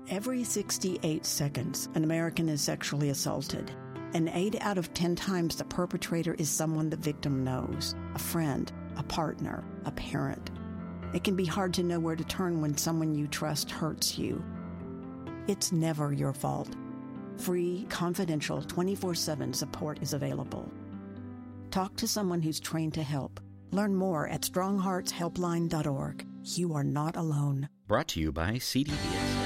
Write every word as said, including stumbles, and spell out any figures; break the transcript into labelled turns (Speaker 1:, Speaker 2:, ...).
Speaker 1: Every sixty-eight seconds, an American is sexually assaulted. And eight out of ten times the perpetrator is someone the victim knows, a friend, a partner, a parent. It can be hard to know where to turn when someone you trust hurts you. It's never your fault. Free, confidential, twenty-four seven support is available. Talk to someone who's trained to help. Learn more at strong hearts helpline dot org. You are not alone.
Speaker 2: Brought to you by C D B S.